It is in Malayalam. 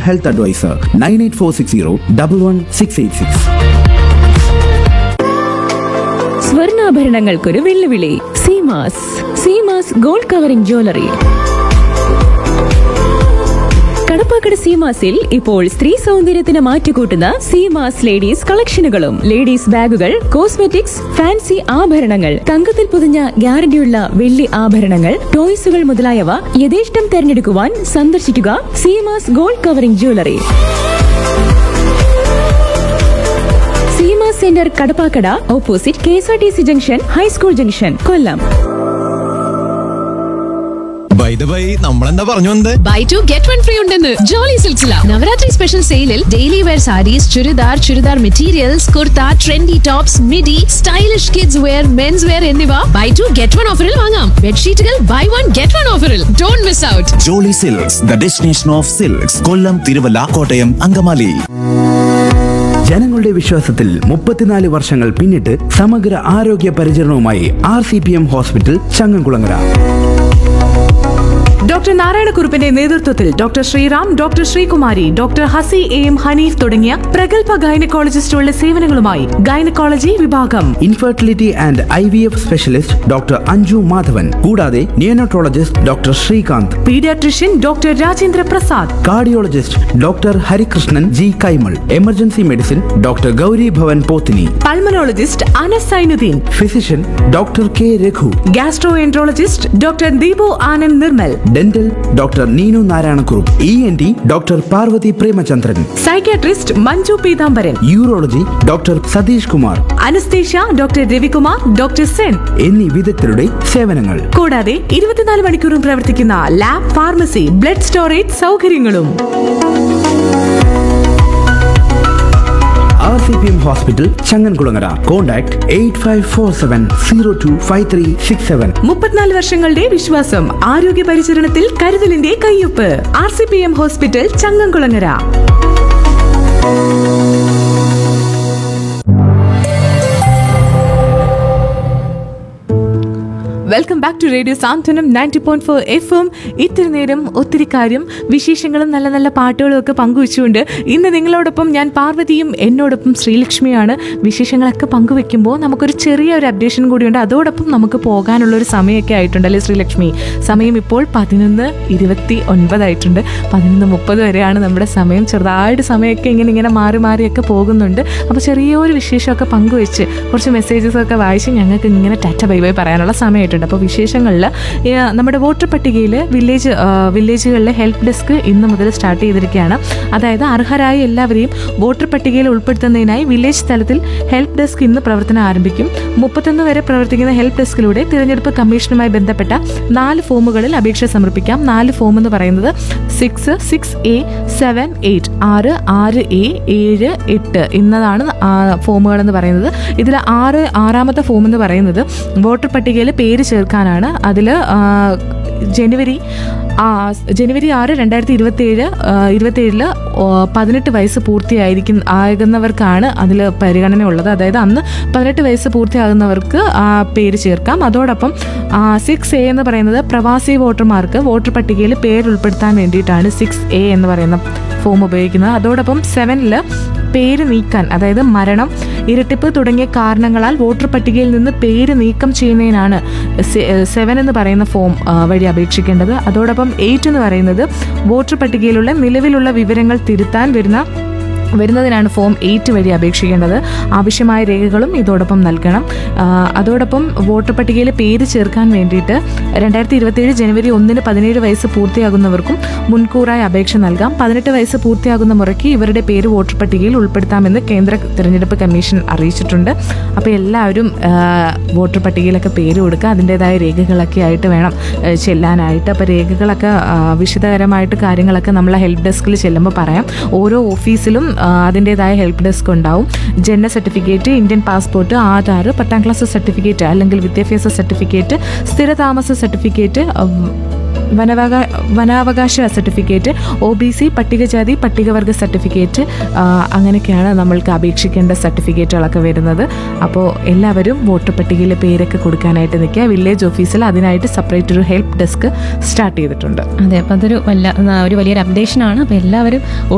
Health Advisor. 98460 11686. സ്വർണ്ണാഭരണങ്ങൾക്കൊരു വെല്ലുവിളി. Seemas gold covering jewellery. Kadappakada സീമാസിൽ ഇപ്പോൾ സ്ത്രീ സൗന്ദര്യത്തിന് മാറ്റുകൂട്ടുന്ന സീമാസ് ലേഡീസ് കളക്ഷനുകളും ലേഡീസ് ബാഗുകൾ, കോസ്മെറ്റിക്സ്, ഫാൻസി ആഭരണങ്ങൾ, തങ്കത്തിൽ പൊതിഞ്ഞ ഗ്യാരണ്ടിയുള്ള വെള്ളി ആഭരണങ്ങൾ, ടോയ്സുകൾ മുതലായവ യഥേഷ്ടം തെരഞ്ഞെടുക്കുവാൻ സന്ദർശിക്കുക Seemas gold covering jewellery. Seemas centre Kadappakada, opposite KSRTC junction, high school junction, കൊല്ലം. നമ്മളെന്താ പറഞ്ഞു വന്നത്? ബൈ 2 ഗെറ്റ് 1 ഫ്രീ ഉണ്ടെന്ന് ജോളി സിൽസില. നവരാത്രി സ്പെഷ്യൽ സെയിലിൽ daily wear saris, churidar materials, kurta, trendy tops, midi, stylish kids wear, men's wear എന്നിവ ബൈ 2 ഗെറ്റ് 1 ഓഫറിൽ വാങ്ങാം. ബെഡ്ഷീറ്റുകൾ ബൈ 1 ഗെറ്റ് 1 ഓഫറിൽ. Don't miss out. Jolly silks, the destination of silks. കൊല്ലം, തിരുവല്ല, കോട്ടയം, അങ്കമാലി. ജനങ്ങളുടെ വിശ്വാസത്തിൽ 34 വർഷങ്ങൾ പിന്നിട്ട് സമഗ്ര ആരോഗ്യ പരിചരണവുമായി RCPM ഹോസ്പിറ്റൽ, ചങ്ങംകുളങ്ങര. ഡോക്ടർ നാരായണക്കുറുപ്പിന്റെ നേതൃത്വത്തിൽ doctor Sriram, doctor Sreekumari, doctor ഹസി AM Hanif തുടങ്ങിയ പ്രഗത്ഭ ഗൈനക്കോളജിസ്റ്റുകളുടെ സേവനങ്ങളുമായി ഗൈനക്കോളജി വിഭാഗം, infertility and IVF specialist doctor Anju Madhavan, കൂടാതെ neonatologist doctor Srikanth, paediatrician doctor Rajendra Prasad, cardiologist doctor Harikrishnan G. Kaimal, emergency medicine doctor Gauri Bhavan പോത്തിനി, pulmonologist Anas Zainuddin, physician doctor K. Raghu, gastro enterologist doctor Deepu Anand Nirmal, dental doctor Neenu Narayana Kurup, ENT doctor Parvathi Premachandran, psychiatrist Manju Peethambaran, urology doctor Satheesh Kumar, anaesthesia doctor Ravikumar, doctor Sen എന്നീ വിദഗ്ധരുടെ സേവനങ്ങൾ. കൂടാതെ 24 മണിക്കൂറും പ്രവർത്തിക്കുന്ന ലാബ്, ഫാർമസി, ബ്ലഡ് സ്റ്റോറേജ് സൗകര്യങ്ങളും. RCPM hospital, Changankulangara. കോൺടാക്ട് 8547025367. 34 വർഷങ്ങളുടെ വിശ്വാസം, ആരോഗ്യ പരിചരണത്തിൽ കരുതലിന്റെ കയ്യൊപ്പ്. RCPM hospital, Changankulangara. Welcome back to radio Santhwanam 90.4 FM. ഇത്തിരി നേരം ഒത്തിരി കാര്യം, വിശേഷങ്ങളും നല്ല നല്ല പാട്ടുകളും ഒക്കെ പങ്കുവെച്ചുകൊണ്ട് ഇന്ന് നിങ്ങളോടൊപ്പം ഞാൻ പാർവതിയും എന്നോടൊപ്പം ശ്രീലക്ഷ്മിയാണ്. വിശേഷങ്ങളൊക്കെ പങ്കുവെക്കുമ്പോൾ നമുക്കൊരു ചെറിയ ഒരു അപ്ഡേഷൻ കൂടിയുണ്ട്. അതോടൊപ്പം നമുക്ക് പോകാനുള്ളൊരു സമയമൊക്കെ ആയിട്ടുണ്ടല്ലേ ശ്രീലക്ഷ്മി? സമയം ഇപ്പോൾ 11:29 ആയിട്ടുണ്ട്. 11:30 വരെയാണ് നമ്മുടെ സമയം. ചെറുതായിട്ട് സമയമൊക്കെ ഇങ്ങനെ മാറിയൊക്കെ പോകുന്നുണ്ട്. അപ്പോൾ ചെറിയൊരു വിശേഷമൊക്കെ പങ്കുവെച്ച് കുറച്ച് മെസ്സേജസൊക്കെ വായിച്ച് ഞങ്ങൾക്ക് ഇങ്ങനെ ടാറ്റ ബൈ ബൈ പറയാനുള്ള സമയമായിട്ടുണ്ട്. അപ്പോൾ വിശേഷങ്ങളിൽ നമ്മുടെ വോട്ടർ പട്ടികയിൽ വില്ലേജുകളിലെ ഹെൽപ്പ് ഡെസ്ക് ഇന്ന് മുതൽ സ്റ്റാർട്ട് ചെയ്തിരിക്കുകയാണ്. അതായത് അർഹരായ എല്ലാവരെയും വോട്ടർ പട്ടികയിൽ ഉൾപ്പെടുത്തുന്നതിനായി വില്ലേജ് തലത്തിൽ ഹെൽപ്പ് ഡെസ്ക് ഇന്ന് പ്രവർത്തനം ആരംഭിക്കും. 31 വരെ പ്രവർത്തിക്കുന്ന ഹെൽപ്പ് ഡെസ്കിലൂടെ തിരഞ്ഞെടുപ്പ് കമ്മീഷനുമായി ബന്ധപ്പെട്ട 4 ഫോമുകളിൽ അപേക്ഷ സമർപ്പിക്കാം. 4 ഫോം എന്ന് പറയുന്നത് 6A 7-8 6A 7-8 എന്നതാണ് ഫോമുകൾ എന്ന് പറയുന്നത്. ഇതിൽ ആറാമത്തെ ഫോം എന്ന് പറയുന്നത് വോട്ടർ പട്ടികയിൽ പേര് ചേർക്കാനാണ്. അതിൽ ജനുവരി 6, 2027 18 വയസ്സ് പൂർത്തിയാകുന്നവർക്കാണ് അതിൽ പരിഗണന ഉള്ളത്. അതായത് അന്ന് 18 വയസ്സ് പൂർത്തിയാകുന്നവർക്ക് പേര് ചേർക്കാം. അതോടൊപ്പം 6A എന്ന് പറയുന്നത് പ്രവാസി വോട്ടർമാർക്ക് വോട്ടർ പട്ടികയിൽ പേര് ഉൾപ്പെടുത്താൻ വേണ്ടിയിട്ടാണ് 6A എന്ന് പറയുന്ന ഫോം ഉപയോഗിക്കുന്നത്. അതോടൊപ്പം 7ൽ പേര് നീക്കാൻ, അതായത് മരണം, ഇരട്ടിപ്പ് തുടങ്ങിയ കാരണങ്ങളാൽ വോട്ടർ പട്ടികയിൽ നിന്ന് പേര് നീക്കം ചെയ്യുന്നതിനാണ് 7 എന്ന് പറയുന്ന ഫോം വഴി അപേക്ഷിക്കേണ്ടത്. അതോടൊപ്പം 8 എന്ന് പറയുന്നത് വോട്ടർ പട്ടികയിലുള്ള നിലവിലുള്ള വിവരങ്ങൾ തിരുത്താൻ വരുന്നതിനാണ് ഫോം 8 വഴി അപേക്ഷിക്കേണ്ടത്. ആവശ്യമായ രേഖകളും ഇതോടൊപ്പം നൽകണം. അതോടൊപ്പം വോട്ടർ പട്ടികയിൽ പേര് ചേർക്കാൻ വേണ്ടിയിട്ട് 2027 ജനുവരി 1 17 വയസ്സ് പൂർത്തിയാകുന്നവർക്കും മുൻകൂറായി അപേക്ഷ നൽകാം. 18 വയസ്സ് പൂർത്തിയാകുന്ന മുറയ്ക്ക് ഇവരുടെ പേര് വോട്ടർ പട്ടികയിൽ ഉൾപ്പെടുത്താമെന്ന് കേന്ദ്ര തിരഞ്ഞെടുപ്പ് കമ്മീഷൻ അറിയിച്ചിട്ടുണ്ട്. അപ്പോൾ എല്ലാവരും വോട്ടർ പട്ടികയിലൊക്കെ പേര് കൊടുക്കുക. അതിൻ്റേതായ രേഖകളൊക്കെ ആയിട്ട് വേണം ചെല്ലാനായിട്ട്. അപ്പോൾ രേഖകളൊക്കെ വിശദകരമായിട്ട് കാര്യങ്ങളൊക്കെ നമ്മളെ ഹെൽപ്പ് ഡെസ്കിൽ ചെല്ലുമ്പോൾ പറയാം. ഓരോ ഓഫീസിലും അതിൻ്റേതായ ഹെൽപ്പ് ഡെസ്ക് ഉണ്ടാവും. ജനന certificate, Indian passport, Aadhaar, 10ാം class certificate അല്ലെങ്കിൽ വിദ്യാഭ്യാസ സർട്ടിഫിക്കറ്റ്, സ്ഥിരതാമസ സർട്ടിഫിക്കറ്റ്, വനാവകാശ സർട്ടിഫിക്കറ്റ്, OBC പട്ടികജാതി പട്ടികവർഗ സർട്ടിഫിക്കറ്റ്, അങ്ങനെയൊക്കെയാണ് നമ്മൾക്ക് അപേക്ഷിക്കേണ്ട സർട്ടിഫിക്കറ്റുകളൊക്കെ വരുന്നത്. അപ്പോൾ എല്ലാവരും വോട്ടർ പട്ടികയിൽ പേരൊക്കെ കൊടുക്കാനായിട്ട് നിൽക്കുക. വില്ലേജ് ഓഫീസിൽ അതിനായിട്ട് സെപ്പറേറ്റ് ഒരു ഹെൽപ്പ് ഡെസ്ക് സ്റ്റാർട്ട് ചെയ്തിട്ടുണ്ട്. അതെ, അപ്പോൾ അതൊരു വലിയൊരു അപ്ഡേഷനാണ്. അപ്പോൾ എല്ലാവരും